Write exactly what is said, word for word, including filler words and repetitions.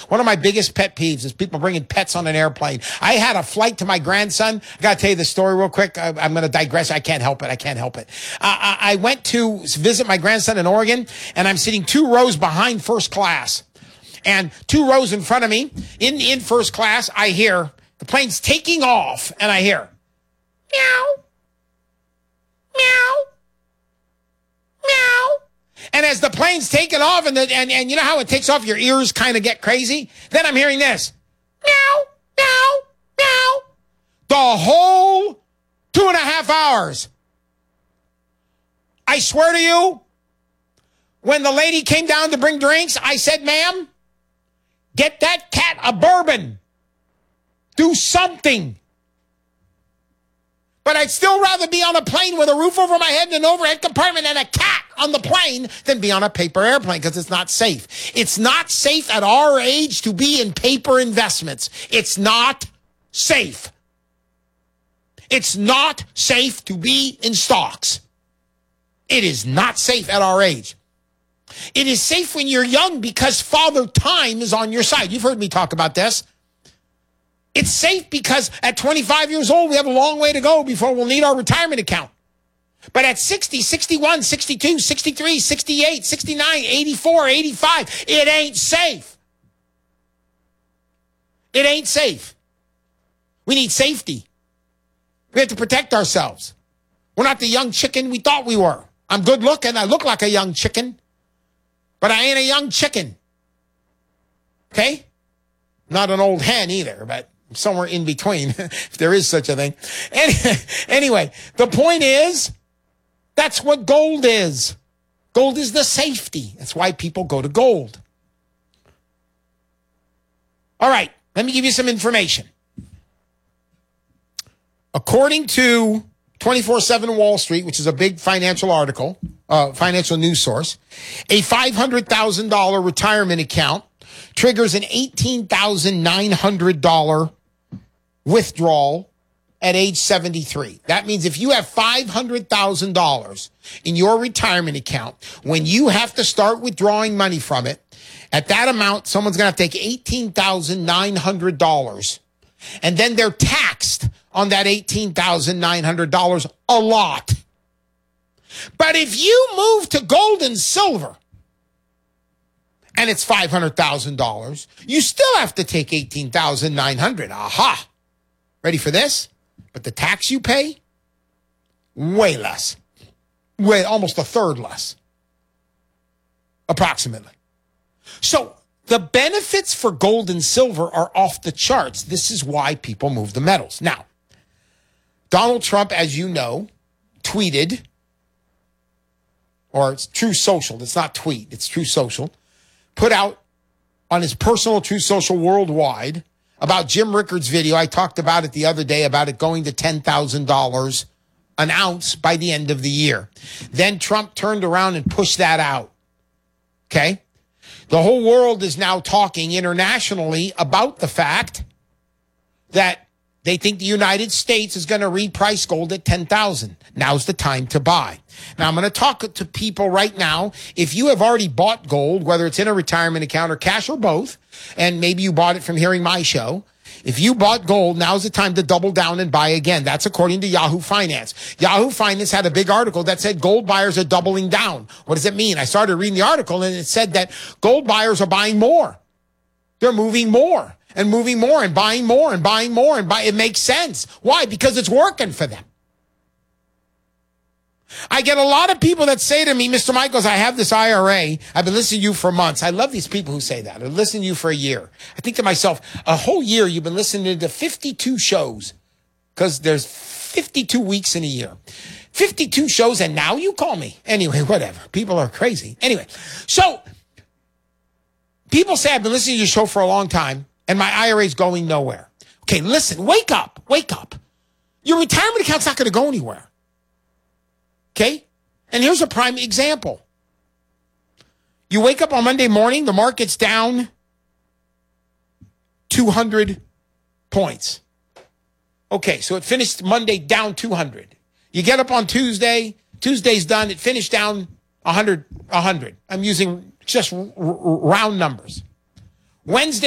One of my biggest pet peeves is people bringing pets on an airplane. I had a flight to my grandson. I got to tell you the story real quick. I, I'm going to digress. I can't help it. I can't help it. Uh, I, I went to visit my grandson in Oregon, and I'm sitting two rows behind first class. And two rows in front of me, in, in first class, I hear the plane's taking off, and I hear, meow, meow, meow. And as the plane's taking off, and, the, and, and you know how it takes off, your ears kind of get crazy? Then I'm hearing this, meow, meow, meow. The whole two and a half hours. I swear to you, when the lady came down to bring drinks, I said, ma'am, get that cat a bourbon. Do something. But I'd still rather be on a plane with a roof over my head and an overhead compartment and a cat on the plane than be on a paper airplane because it's not safe. It's not safe at our age to be in paper investments. It's not safe. It's not safe to be in stocks. It is not safe at our age. It is safe when you're young because Father Time is on your side. You've heard me talk about this. It's safe because at twenty-five years old, we have a long way to go before we'll need our retirement account. But at sixty, sixty-one, sixty-two, sixty-three, sixty-eight, sixty-nine, eighty-four, eighty-five, it ain't safe. It ain't safe. We need safety. We have to protect ourselves. We're not the young chicken we thought we were. I'm good looking. I look like a young chicken. But I ain't a young chicken. Okay? Not an old hen either, but somewhere in between, if there is such a thing. Anyway, the point is, that's what gold is. Gold is the safety. That's why people go to gold. All right, let me give you some information. According to twenty-four seven Wall Street, which is a big financial article, uh, financial news source, a five hundred thousand dollars retirement account triggers an eighteen thousand nine hundred dollars withdrawal at age seventy-three. That means if you have five hundred thousand dollars in your retirement account, when you have to start withdrawing money from it, at that amount, someone's going to have to take eighteen thousand nine hundred dollars. And then they're taxed on that eighteen thousand nine hundred dollars a lot. But if you move to gold and silver, and it's five hundred thousand dollars, you still have to take eighteen thousand nine hundred dollars. Aha! Ready for this? But the tax you pay, way less. Way, almost a third less. Approximately. So the benefits for gold and silver are off the charts. This is why people move the metals. Now, Donald Trump, as you know, tweeted, or it's True Social. It's not tweet. It's True Social. Put out on his personal True Social worldwide about Jim Rickards' video. I talked about it the other day, about it going to ten thousand dollars an ounce by the end of the year. Then Trump turned around and pushed that out. Okay? The whole world is now talking internationally about the fact that they think the United States is going to reprice gold at ten thousand dollars. Now's the time to buy. Now, I'm going to talk to people right now. If you have already bought gold, whether it's in a retirement account or cash or both, and maybe you bought it from hearing my show, if you bought gold, now's the time to double down and buy again. That's according to Yahoo Finance. Yahoo Finance had a big article that said gold buyers are doubling down. What does it mean? I started reading the article, and it said that gold buyers are buying more. They're moving more and moving more and buying more and buying more. and buy. It makes sense. Why? Because it's working for them. I get a lot of people that say to me, Mister Michaels, I have this I R A. I've been listening to you for months. I love these people who say that. I've listened to you for a year. I think to myself, a whole year you've been listening to fifty-two shows because there's fifty-two weeks in a year. fifty-two shows, and now you call me. Anyway, whatever. People are crazy. Anyway, so people say I've been listening to your show for a long time, and my I R A is going nowhere. Okay, listen, wake up. Wake up. Your retirement account's not going to go anywhere. Okay? And here's a prime example. You wake up on Monday morning, the market's down two hundred points. Okay, so it finished Monday down two hundred. You get up on Tuesday, Tuesday's done, it finished down one hundred, one hundred. I'm using just r- r- round numbers. Wednesday,